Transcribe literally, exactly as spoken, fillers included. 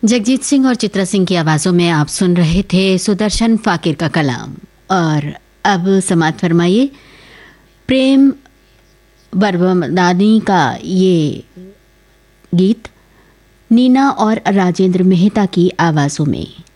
जगजीत सिंह और चित्रा सिंह की आवाज़ों में आप सुन रहे थे सुदर्शन फाकिर का कलाम। और अब समात फरमाइए प्रेम बरबमदानी का ये गीत नीना और राजेंद्र मेहता की आवाज़ों में।